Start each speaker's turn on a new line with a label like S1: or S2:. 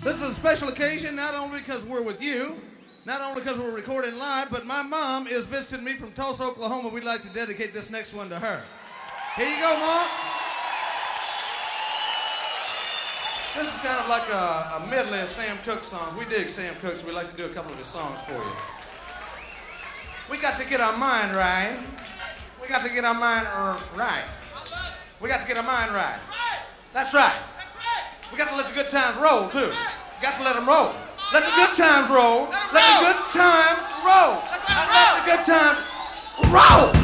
S1: This is a special occasion, not only because we're with you, not only because we're recording live, but my mom is visiting me from Tulsa, Oklahoma. We'd like to dedicate this next one to her. Here you go, Mom. This is kind of like a medley of Sam Cooke songs. We dig Sam Cooke, so we'd like to do a couple of his songs for you. We got to get our mind right. We got to get our mind right. We got to get our mind right. That's right. We got to let the good times roll, too. Got to let them roll. Let the good times roll. Let the good times roll. Let the good times roll.